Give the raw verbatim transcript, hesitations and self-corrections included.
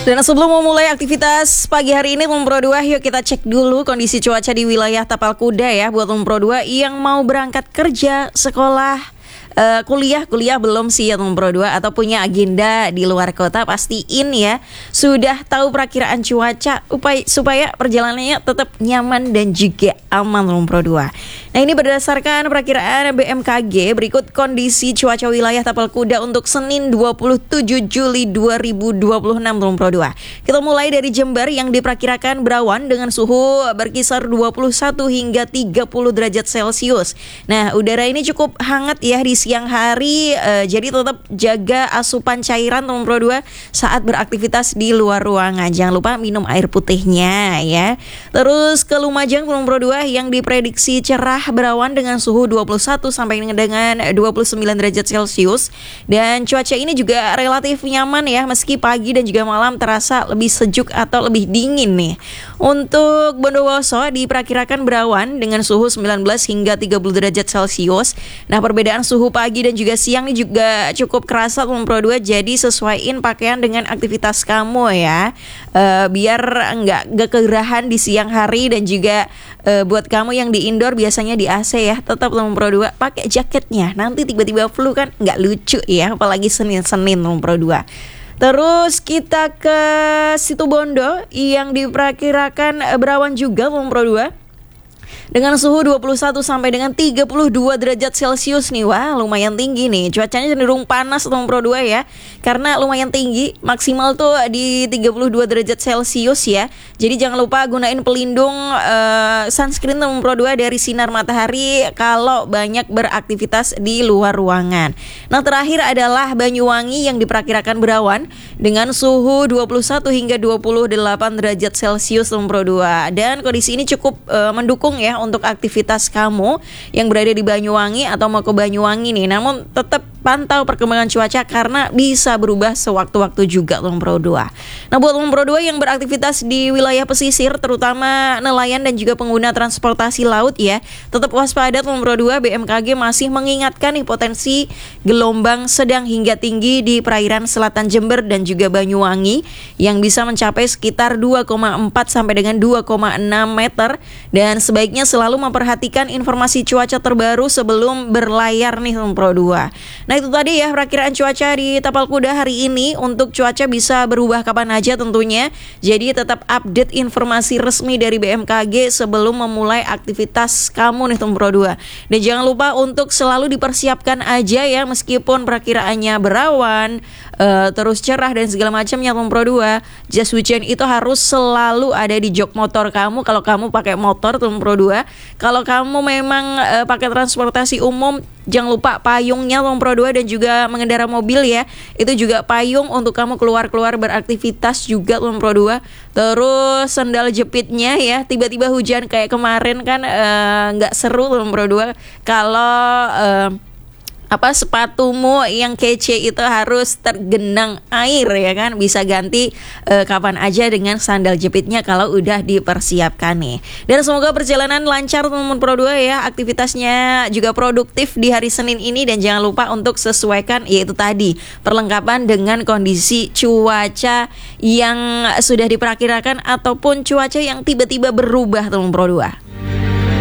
Dan sebelum memulai aktivitas pagi hari ini Lumpro dua, yuk kita cek dulu kondisi cuaca di wilayah Tapal Kuda ya buat Lumpro dua yang mau berangkat kerja, sekolah, uh, kuliah, kuliah belum sih ya Lumpro dua atau punya agenda di luar kota, pastiin ya sudah tahu perakiraan cuaca upaya, supaya perjalanannya tetap nyaman dan juga aman Lumpro dua. Nah ini berdasarkan perakiraan B M K G, berikut kondisi cuaca wilayah Tapal Kuda untuk Senin dua puluh tujuh Juli dua ribu dua puluh enam Lumpro dua. Kita mulai dari Jember yang diperkirakan berawan dengan suhu berkisar dua puluh satu hingga tiga puluh derajat Celcius. Nah udara ini cukup hangat ya di siang hari, uh, jadi tetap jaga asupan cairan Lumpro dua saat beraktivitas di luar ruangan. Jangan lupa minum air putihnya ya. Terus ke Lumajang Lumpro dua yang diprediksi cerah berawan dengan suhu dua puluh satu sampai dengan dua puluh sembilan derajat Celcius, dan cuaca ini juga relatif nyaman ya meski pagi dan juga malam terasa lebih sejuk atau lebih dingin nih. Untuk Bondowoso diperkirakan berawan dengan suhu sembilan belas hingga tiga puluh derajat Celcius. Nah perbedaan suhu pagi dan juga siang ini juga cukup kerasa Lumpro dua, jadi sesuaiin pakaian dengan aktivitas kamu ya, e, biar nggak kegerahan di siang hari, dan juga e, buat kamu yang di indoor biasanya di A C ya, tetap Lumpro dua pakai jaketnya, nanti tiba-tiba flu kan nggak lucu ya, apalagi Senin-Senin Lumpro dua. Terus kita ke Situbondo yang diperkirakan berawan juga Lumpro dua dengan suhu dua puluh satu sampai dengan tiga puluh dua derajat Celcius nih. Wah, lumayan tinggi nih. Cuacanya cenderung panas Lumpro dua ya. Karena lumayan tinggi, maksimal tuh di tiga puluh dua derajat Celcius ya. Jadi jangan lupa gunain pelindung uh, sunscreen Lumpro dua dari sinar matahari kalau banyak beraktivitas di luar ruangan. Nah, terakhir adalah Banyuwangi yang diperkirakan berawan dengan suhu dua puluh satu hingga dua puluh delapan derajat Celcius Lumpro dua. Dan kondisi ini cukup uh, mendukung ya untuk aktivitas kamu yang berada di Banyuwangi atau mau ke Banyuwangi nih. Namun tetap pantau perkembangan cuaca karena bisa berubah sewaktu-waktu juga Lumpro dua. Nah buat Lumpro dua yang beraktivitas di wilayah pesisir, terutama nelayan dan juga pengguna transportasi laut ya, tetap waspada Lumpro dua. B M K G masih mengingatkan nih potensi gelombang sedang hingga tinggi di perairan selatan Jember dan juga Banyuwangi yang bisa mencapai sekitar dua koma empat sampai dengan dua koma enam meter, dan sebaiknya selalu memperhatikan informasi cuaca terbaru sebelum berlayar nih Lumpro dua. Nah itu tadi ya perakiraan cuaca di Tapal Kuda hari ini. Untuk cuaca bisa berubah kapan aja tentunya, jadi tetap update informasi resmi dari B M K G sebelum memulai aktivitas kamu nih Lumpro dua. Dan jangan lupa untuk selalu dipersiapkan aja ya, meskipun perakiraannya berawan, uh, terus cerah dan segala macamnya Lumpro dua, jas hujan itu harus selalu ada di jok motor kamu kalau kamu pakai motor Lumpro dua. Kalau kamu memang uh, pakai transportasi umum, jangan lupa payungnya Lumpro dua, dan juga mengendara mobil ya, itu juga payung untuk kamu keluar-keluar beraktivitas juga Lumpro dua. Terus sandal jepitnya ya, tiba-tiba hujan kayak kemarin kan nggak uh, seru Lumpro dua kalau uh, apa sepatumu yang kece itu harus tergenang air ya kan, bisa ganti e, kapan aja dengan sandal jepitnya kalau udah dipersiapkan nih. Dan semoga perjalanan lancar Lumpro dua ya, aktivitasnya juga produktif di hari Senin ini, dan jangan lupa untuk sesuaikan yaitu tadi perlengkapan dengan kondisi cuaca yang sudah diperkirakan ataupun cuaca yang tiba-tiba berubah Lumpro dua.